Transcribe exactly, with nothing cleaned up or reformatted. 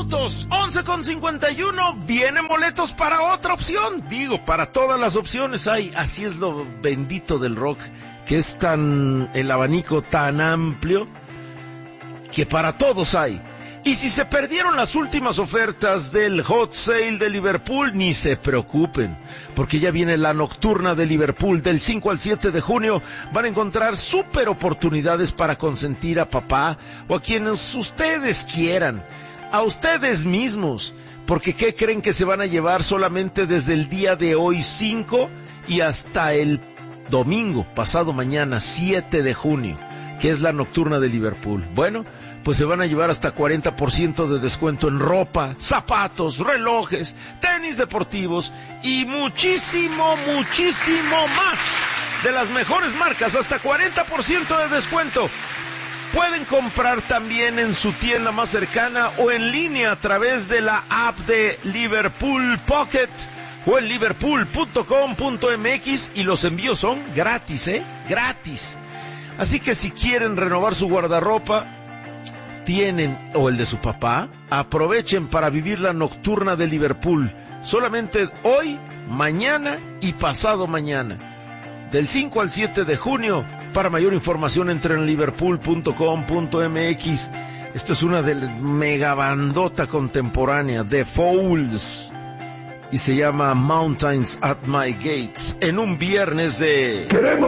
minutos, once con cincuenta y uno, vienen boletos para otra opción. Digo, para todas las opciones hay, así es lo bendito del rock, que es tan, el abanico tan amplio, que para todos hay. Y si se perdieron las últimas ofertas del Hot Sale de Liverpool, ni se preocupen, porque ya viene la Nocturna de Liverpool del cinco al siete de junio. Van a encontrar súper oportunidades para consentir a papá o a quienes ustedes quieran, a ustedes mismos, porque ¿qué creen que se van a llevar solamente desde el día de hoy cinco y hasta el domingo, pasado mañana, siete de junio, que es la Nocturna de Liverpool? Bueno, pues se van a llevar hasta cuarenta por ciento de descuento en ropa, zapatos, relojes, tenis deportivos y muchísimo, muchísimo más de las mejores marcas, hasta cuarenta por ciento de descuento. Pueden comprar también en su tienda más cercana o en línea a través de la app de Liverpool Pocket o en liverpool punto com punto m x, y los envíos son gratis, ¿eh? Gratis. Así que si quieren renovar su guardarropa, tienen, o el de su papá, aprovechen para vivir la Nocturna de Liverpool, solamente hoy, mañana y pasado mañana, del cinco al siete de junio. Para mayor información entren en liverpool punto com punto m x. Esto es una de las megabandota contemporánea, The Fouls, y se llama Mountains at My Gates, en un viernes de... ¡Queremos